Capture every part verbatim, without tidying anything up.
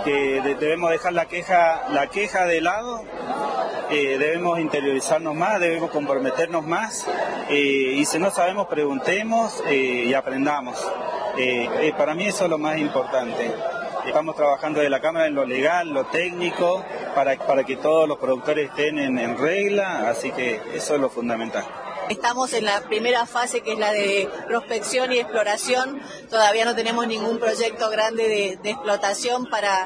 que de, debemos dejar la queja, la queja de lado, eh, debemos interiorizarnos más, debemos comprometernos más, eh, y si no sabemos, preguntemos eh, y aprendamos. Eh, eh, para mí eso es lo más importante. Estamos trabajando de la Cámara en lo legal, lo técnico, para, para que todos los productores estén en, en regla, así que eso es lo fundamental. Estamos en la primera fase, que es la de prospección y exploración. Todavía no tenemos ningún proyecto grande de, de explotación para,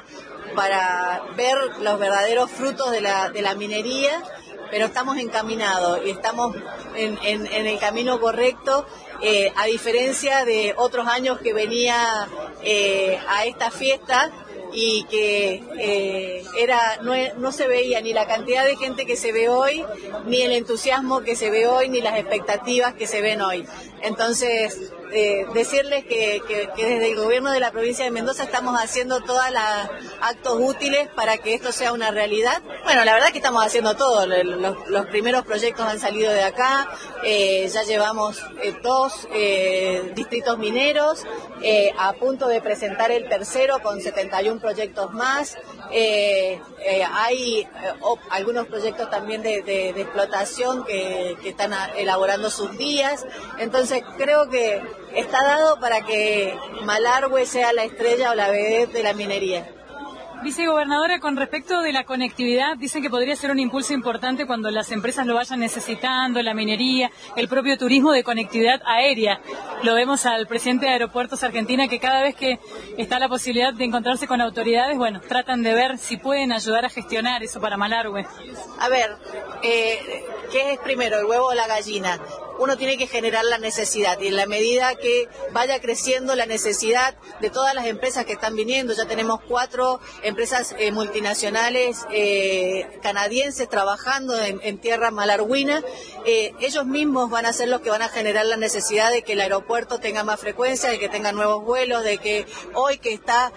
para ver los verdaderos frutos de la, de la minería, pero estamos encaminados y estamos en, en, en el camino correcto, eh, a diferencia de otros años que venía eh, a esta fiesta y que eh, era no, no se veía ni la cantidad de gente que se ve hoy, ni el entusiasmo que se ve hoy, ni las expectativas que se ven hoy. Entonces, eh, decirles que, que, que desde el gobierno de la provincia de Mendoza estamos haciendo todos los actos útiles para que esto sea una realidad. Bueno, la verdad que estamos haciendo todo. Los, los primeros proyectos han salido de acá, eh, ya llevamos eh, dos eh, distritos mineros, eh, a punto de presentar el tercero con setenta y uno proyectos más. Eh, eh, hay eh, oh, algunos proyectos también de, de, de explotación que, que están a, elaborando sus días. Entonces creo que está dado para que Malargüe sea la estrella o la vedette de la minería. Vicegobernadora, con respecto de la conectividad, dicen que podría ser un impulso importante cuando las empresas lo vayan necesitando, la minería, el propio turismo, de conectividad aérea. Lo vemos al presidente de Aeropuertos Argentina, que cada vez que está la posibilidad de encontrarse con autoridades, bueno, tratan de ver si pueden ayudar a gestionar eso para Malargüe. A ver, eh, ¿qué es primero, el huevo o la gallina? Uno tiene que generar la necesidad, y en la medida que vaya creciendo la necesidad de todas las empresas que están viniendo, ya tenemos cuatro empresas eh, multinacionales eh, canadienses trabajando en, en tierra malargüina, eh, ellos mismos van a ser los que van a generar la necesidad de que el aeropuerto tenga más frecuencia, de que tenga nuevos vuelos, de que hoy que está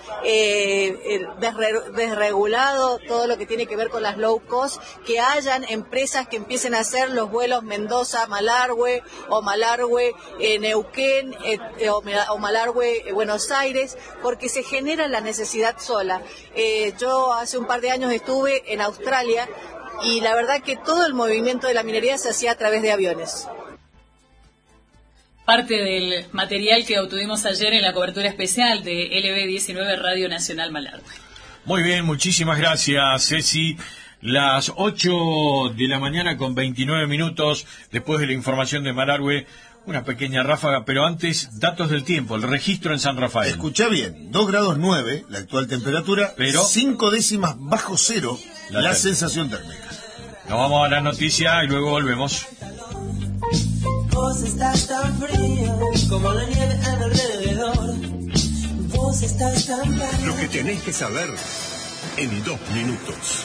eh, desre- desregulado todo lo que tiene que ver con las low cost, que hayan empresas que empiecen a hacer los vuelos Mendoza-Malargüe, o Malargüe eh, Neuquén eh, eh, o, o Malargüe eh, Buenos Aires, porque se genera la necesidad sola. Eh, yo hace un par de años estuve en Australia y la verdad que todo el movimiento de la minería se hacía a través de aviones. Parte del material que obtuvimos ayer en la cobertura especial de L B diecinueve Radio Nacional Malargüe. Muy bien, muchísimas gracias, Ceci. Las ocho de la mañana con veintinueve minutos, después de la información de Malargüe, una pequeña ráfaga, pero antes, datos del tiempo, el registro en San Rafael. Escuchá bien, dos grados nueve la actual temperatura, pero cinco décimas bajo cero la, la sensación térmica. Nos vamos a la noticia y luego volvemos. Vos estás tan frío como la nieve alrededor. Vos estás tan frío. Lo que tenés que saber en dos minutos.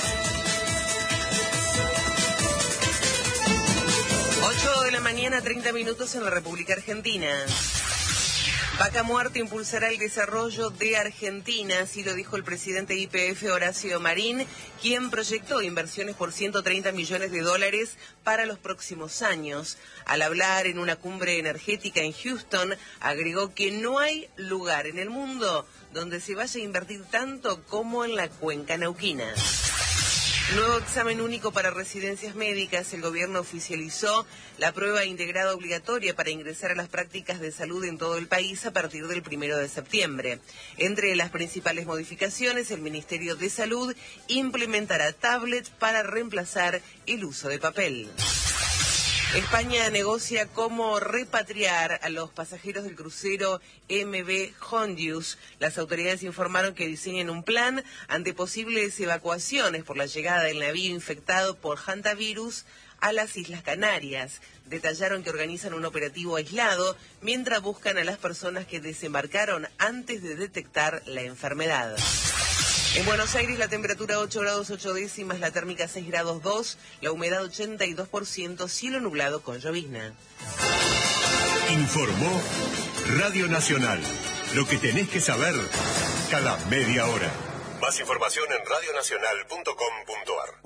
ocho de la mañana, treinta minutos en la República Argentina. Vaca Muerta impulsará el desarrollo de Argentina, así lo dijo el presidente de Y P F, Horacio Marín, quien proyectó inversiones por ciento treinta millones de dólares para los próximos años. Al hablar en una cumbre energética en Houston, agregó que no hay lugar en el mundo donde se vaya a invertir tanto como en la cuenca neuquina. Nuevo examen único para residencias médicas. El gobierno oficializó la prueba integrada obligatoria para ingresar a las prácticas de salud en todo el país a partir del primero de septiembre. Entre las principales modificaciones, el Ministerio de Salud implementará tablets para reemplazar el uso de papel. España negocia cómo repatriar a los pasajeros del crucero M V Hondius. Las autoridades informaron que diseñan un plan ante posibles evacuaciones por la llegada del navío infectado por hantavirus a las Islas Canarias. Detallaron que organizan un operativo aislado mientras buscan a las personas que desembarcaron antes de detectar la enfermedad. En Buenos Aires la temperatura ocho grados ocho décimas, la térmica seis grados dos, la humedad ochenta y dos por ciento, cielo nublado con llovizna. Informó Radio Nacional. Lo que tenés que saber cada media hora. Más información en radionacional punto com punto ar.